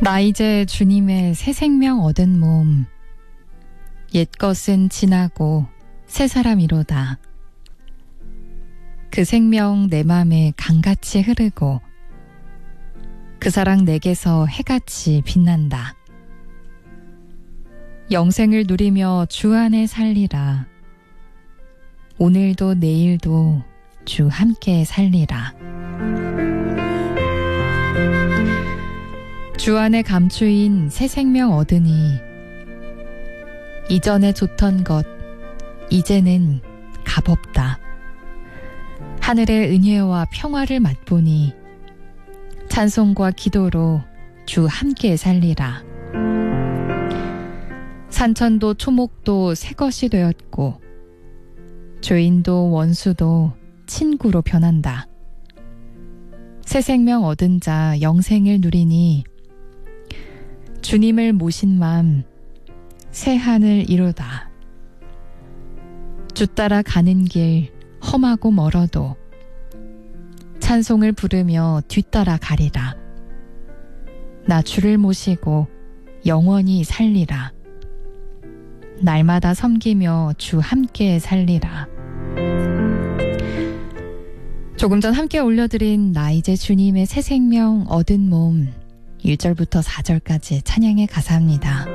나 이제 주님의 새 생명 얻은 몸, 옛것은 지나고 새 사람이로다. 그 생명 내 맘에 강같이 흐르고 그 사랑 내게서 해같이 빛난다. 영생을 누리며 주 안에 살리라. 오늘도 내일도 주 함께 살리라. 주 안에 감추인 새 생명 얻으니 이전에 좋던 것 이제는 값없다. 하늘의 은혜와 평화를 맛보니 찬송과 기도로 주 함께 살리라. 산천도 초목도 새 것이 되었고 죄인도 원수도 친구로 변한다. 새 생명 얻은 자 영생을 누리니 주님을 모신 맘 새 하늘 이루다. 주 따라 가는 길 험하고 멀어도 찬송을 부르며 뒤따라 가리라. 나 주를 모시고 영원히 살리라. 날마다 섬기며 주 함께 살리라. 조금 전 함께 올려드린 나 이제 주님의 새 생명 얻은 몸 1절부터 4절까지 찬양의 가사입니다.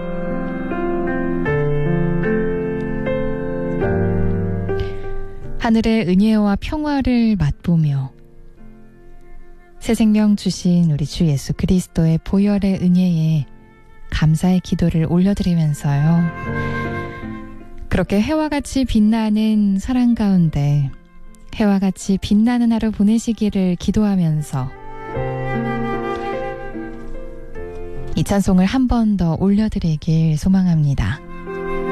하늘의 은혜와 평화를 맛보며 새 생명 주신 우리 주 예수 그리스도의 보혈의 은혜에 감사의 기도를 올려드리면서요. 그렇게 해와 같이 빛나는 사랑 가운데 해와 같이 빛나는 하루 보내시기를 기도하면서 이 찬송을 한 번 더 올려드리길 소망합니다.